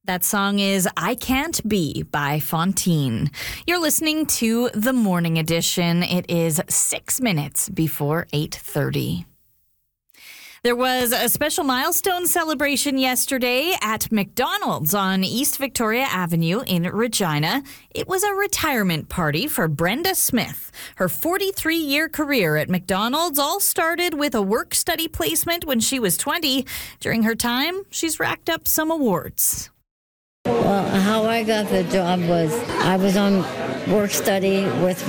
That song is I Can't Be by Fontaine. You're listening to The Morning Edition. It is 6 minutes before 8:30. There was a special milestone celebration yesterday at McDonald's on East Victoria Avenue in Regina. It was a retirement party for Brenda Smith. Her 43-year career at McDonald's all started with a work-study placement when she was 20. During her time, she's racked up some awards. Well, how I got the job was I was on work study with